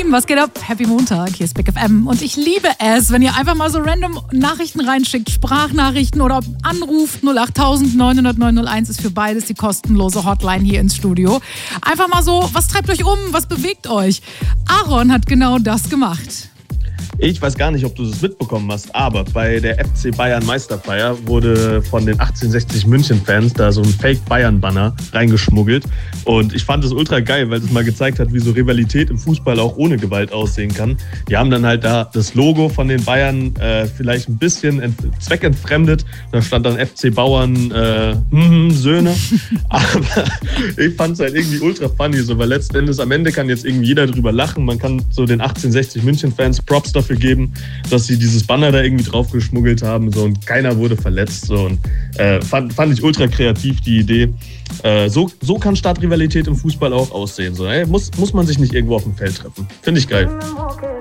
Lieben, was geht ab? Happy Montag, hier ist Big FM und ich liebe es, wenn ihr einfach mal so random Nachrichten reinschickt, Sprachnachrichten oder anruft. 08000 900 901 ist für beides die kostenlose Hotline hier ins Studio. Einfach mal so, was treibt euch um, was bewegt euch? Aaron hat genau das gemacht. Ich weiß gar nicht, ob du das mitbekommen hast, aber bei der FC Bayern Meisterfeier wurde von den 1860 München-Fans da so ein Fake-Bayern-Banner reingeschmuggelt. Und ich fand das ultra geil, weil es mal gezeigt hat, wie so Rivalität im Fußball auch ohne Gewalt aussehen kann. Die haben dann halt da das Logo von den Bayern vielleicht ein bisschen zweckentfremdet. Da stand dann FC Bauern Söhne. Aber ich fand es halt irgendwie ultra funny, so, weil letzten Endes am Ende kann jetzt irgendwie jeder drüber lachen. Man kann so den 1860 München-Fans Props dafür geben, dass sie dieses Banner da irgendwie drauf geschmuggelt haben, so, und keiner wurde verletzt, so, und fand ich ultra kreativ, die Idee. So kann Stadtrivalität im Fußball auch aussehen, so, muss man sich nicht irgendwo auf dem Feld treffen. Finde ich geil.